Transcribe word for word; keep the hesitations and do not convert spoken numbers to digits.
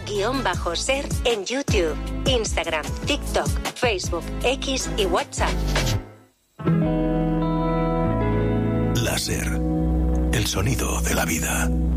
guión-ser en YouTube, Instagram, TikTok, Facebook, X y WhatsApp. Láser, el sonido de la vida.